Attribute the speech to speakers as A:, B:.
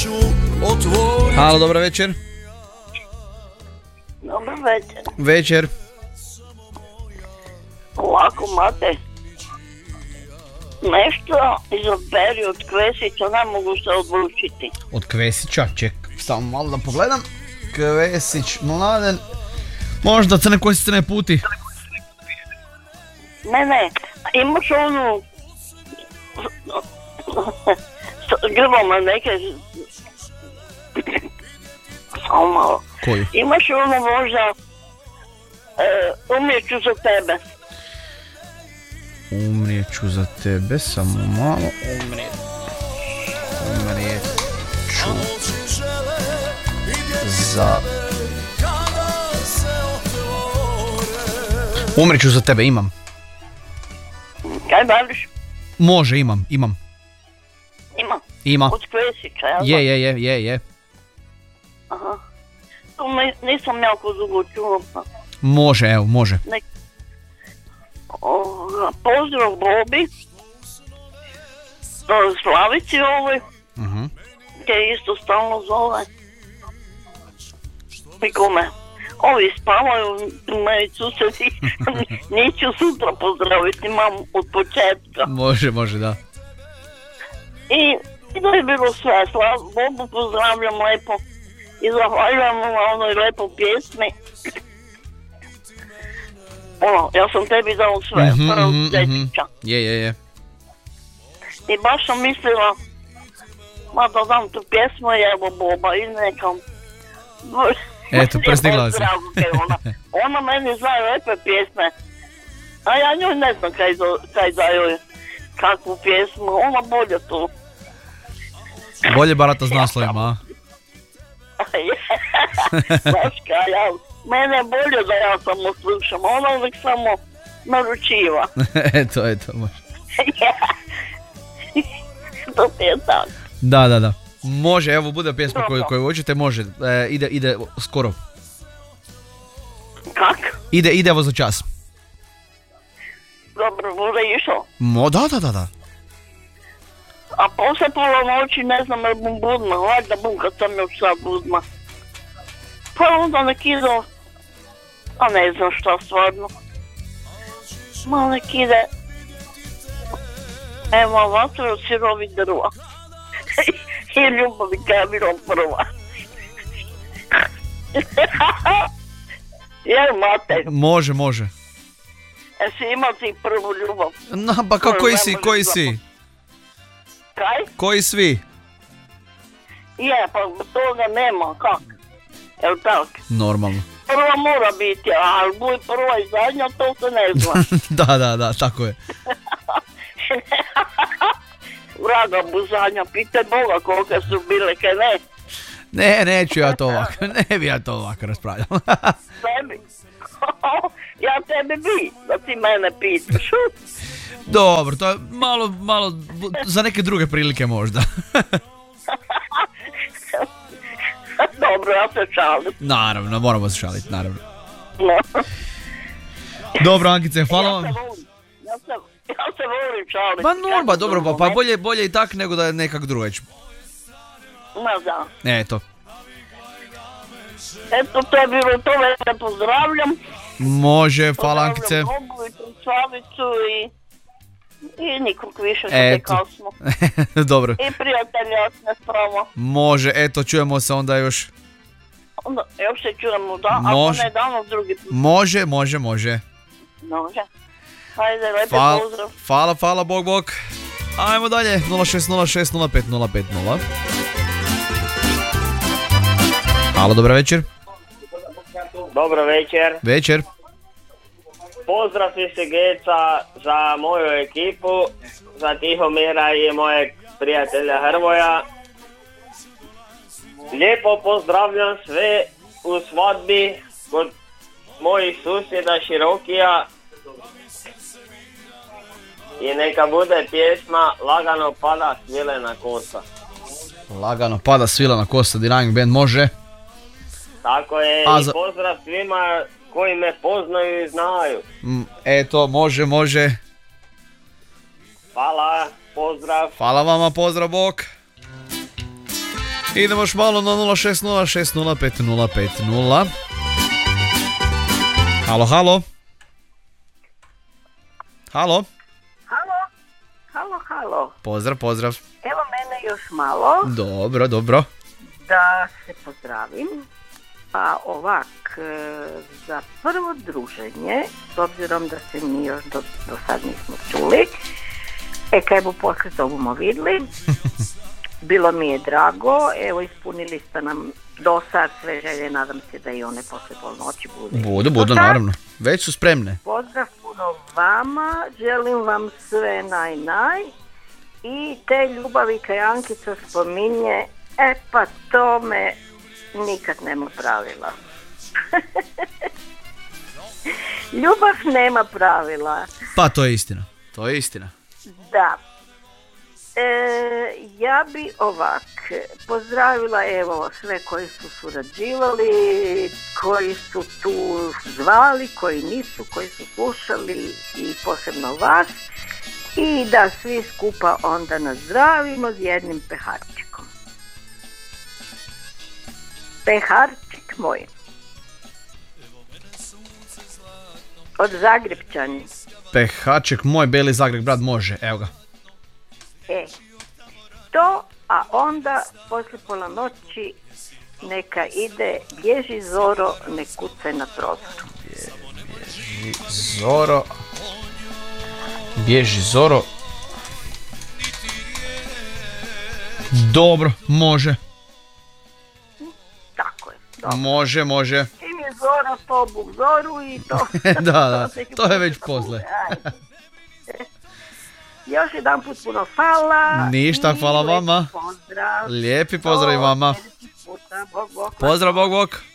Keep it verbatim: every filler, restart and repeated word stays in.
A: Halo, dobro večer.
B: Dobro večer.
A: Večer.
B: Ovako, Mate. Nešto izaberi od Kvesića, ne mogu se odlučiti.
A: Od Kvesića, ček, samo malo da pogledam. Kvesić, Mladen. Možda Crne kosice Crne puti.
B: Ne, ne, imaš onu... Grloma neke... Samo malo.
A: Koju?
B: Imaš ono možda... E, umrijeću za tebe.
A: Umrijeću za tebe, samo malo. Umrijet. Umrijeću za... Umrijeću za tebe, imam.
B: Kaj baviš?
A: Može, imam, imam.
B: Ima?
A: Ima.
B: Od Kvesića, jel?
A: Je, je, je, je, je.
B: Aha. To nisam jako dugo čuo, pa...
A: Može, evo, može.
B: Nek... O, pozdrav Bobi. Slavici ovoj.
A: Uh-huh.
B: Te isto stalno zove. I kome? Ovi spavaju, moji susedi. Neću sutra pozdraviti mamu od početka.
A: Može, može, da.
B: I, i to je bilo sve. Slav, Bobu pozdravljam lepo. I zahvaljujem mu na onoj lepo pjesmi. Ono, ja sam tebi dao sve,
A: mm-hmm,
B: prvo
A: mm-hmm,
B: dječića.
A: Je, je, je.
B: I baš sam mislila, ma da dam tu pjesmu i evo Boba i nekam.
A: Eto, prsni glas.
B: Ona, ona meni zna lepe pjesme, a ja njoj ne znam kaj, do, kaj da joj, kakvu pjesmu, ona bolje tu.
A: Bolje barata s naslovima, a?
B: Znaš kaj, ja, mene je bolje da ja samo slušam, ona uvijek samo naručiva.
A: Eto, eto, može.
B: To ti je tako.
A: Da, da, da. Može, evo bude pjesma koju, koju hoćete, može. E, ide, ide skoro.
B: Kak?
A: Ide, ide evo za čas.
B: Dobro, bude išao.
A: Mo, da, da, da, da.
B: A poslije pola noći ne znam jer bum budma, valjda bum kad sam još sad budma. Pa onda nek ide, a ne znam šta stvarno. Ma nek ide, evo vatra od sirovi drva. I ljubavi kada je bilo prva. Jel, Mate?
A: Može, može.
B: Jesi imao ti prvu ljubav?
A: No, pa kako, koji si, koji si?
B: Kaj?
A: Koji svi?
B: Je, pa toga nema, kak? Jel tak?
A: Normalno.
B: Prva mora biti, ali buj prva i zadnja, to se ne zna.
A: Da, da, da, tako je.
B: Vraga buzanja, pitaj Boga kolike su bile, kaj ne?
A: Ne, neću ja to ovako, ne bi ja to ovako raspravljam.
B: Tebi? Ja tebi bi, da ti mene pitaš.
A: Dobro, to je malo, malo, za neke druge prilike možda.
B: Dobro, ja se šalim.
A: Naravno, moramo se šaliti, naravno.
B: No.
A: Dobro, Ankice, hvala vam.
B: Ja se volim, ja se, ja se volim šaliti.
A: Pa norma, dobro, pa, pa bolje, bolje i tak nego da je nekak drugeć.
B: Ma da.
A: Eto.
B: Eto, to je bilo to, te pozdravljam.
A: Može, hvala Ankice.
B: Pozdravljam Bogu i Trucavicu i... I nikog više što te kasno.
A: Dobro.
B: I prijatelja s pravo.
A: Može, eto, čujemo se onda još.
B: Onda, još se čujemo, da?
A: Može.
B: Ako ne dano drugi put.
A: Može, može, može.
B: Može. Hajde, lepe
A: Hvala,
B: pozdrav.
A: hvala, hvala, bog, bog. Ajmo dalje, nula šest nula šest nula pet nula pet nula. Halo, dobro večer.
C: Dobro večer.
A: Večer.
C: Pozdrav se Geca za moju ekipu, za Tihomira i mojeg prijatelja Hrvoja. Lijepo pozdravljam sve u svadbi kod mojih susjeda Širokija. I neka bude pjesma Lagano pada svilena kosa.
A: Lagano pada svilena kosa, Dynamic Band, može.
C: Tako je,
A: A
C: i
A: za...
C: pozdrav svima koji me poznaju i znaju.
A: Mm, eto, može, može.
C: Hvala, pozdrav.
A: Hvala vama, pozdrav, bok. Idemo još malo na nula šest nula šest nula pet nula pet nula. Halo, halo. Halo.
D: Halo, halo, halo.
A: Pozdrav, pozdrav.
D: Evo mene još malo
A: Dobro, dobro.
D: da se pozdravim. Pa ovak, e, za prvo druženje, s obzirom da se mi još do, do sad nismo čuli, e kaj bu poslije to bumo vidjeli, bilo mi je drago, evo ispunili ste nam do sad sve želje, nadam se da i one poslije polnoći budu.
A: Budu, budu, naravno. Već su spremne.
D: Pozdrav puno vama, želim vam sve naj naj i te ljubavi kaj Ankica spominje, e pa to me nikad nema pravila. Ljubav nema pravila.
A: Pa to je istina. To je istina.
D: Da. E, ja bi ovak pozdravila evo sve koji su surađivali, koji su tu zvali, koji nisu, koji su slušali i posebno vas i da svi skupa onda nazdravimo s jednim peharčikom. Peharčik moj. Od Zagrepčani.
A: Pehaček moj, Beli Zagreb, brat, može, evo ga.
D: E, to, a onda poslije pola noći neka ide bježi Zoro, ne kucaj na prozoru.
A: Bježi Zoro. Bježi Zoro. Dobro, može.
D: Tako je. Dobro.
A: Može, može.
D: Čim je Zora, to Bog Zoru i to.
A: Da, da, to je već pozle.
D: Još jedan put puno hvala.
A: Ništa, hvala
D: i
A: vama.
D: Pozdrav.
A: Lijepi pozdrav i vama.
D: Do sljedećeg puta. Bog, bog.
A: Pozdrav, bog, bog.